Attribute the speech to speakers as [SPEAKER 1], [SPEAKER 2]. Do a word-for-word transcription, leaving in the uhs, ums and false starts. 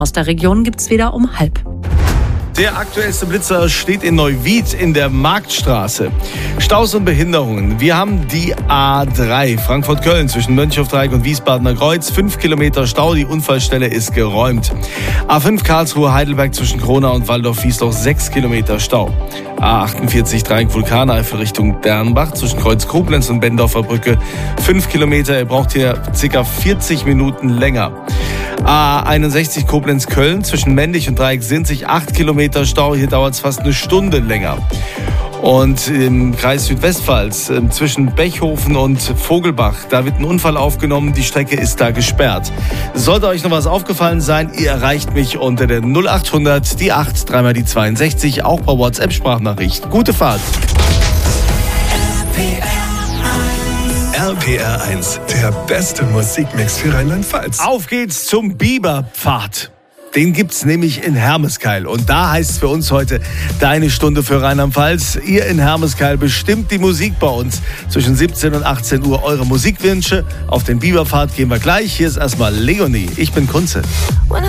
[SPEAKER 1] Aus der Region gibt's wieder um halb.
[SPEAKER 2] Der aktuellste Blitzer steht in Neuwied in der Marktstraße. Staus und Behinderungen. Wir haben die A drei Frankfurt-Köln zwischen Mönchhofdreieck und Wiesbadener Kreuz. Fünf Kilometer Stau, die Unfallstelle ist geräumt. A fünf Karlsruhe-Heidelberg zwischen Kronau und Waldorf-Wiesloch. Sechs Kilometer Stau. A achtundvierzig Dreieck-Vulkaneifel Richtung Dernbach zwischen Kreuz Koblenz und Bendorfer Brücke. Fünf Kilometer, ihr braucht hier ca. vierzig Minuten länger. A einundsechzig Koblenz-Köln zwischen Mendig und Dreieck-Sinzig. Acht Kilometer Stau, hier dauert es fast eine Stunde länger. Und im Kreis Südwestpfalz äh, zwischen Bechhofen und Vogelbach, da wird ein Unfall aufgenommen, die Strecke ist da gesperrt. Sollte euch noch was aufgefallen sein, ihr erreicht mich unter der null achthundert, die acht, dreimal die zweiundsechzig, auch per WhatsApp-Sprachnachricht. Gute Fahrt!
[SPEAKER 3] R P R eins, der beste Musikmix für Rheinland-Pfalz.
[SPEAKER 2] Auf geht's zum Biberpfad. Den gibt's nämlich in Hermeskeil. Und da heißt es für uns heute deine Stunde für Rheinland-Pfalz. Ihr in Hermeskeil bestimmt die Musik bei uns. Zwischen siebzehn und achtzehn Uhr eure Musikwünsche. Auf den Biberpfad gehen wir gleich. Hier ist erstmal Leonie. Ich bin Kunze.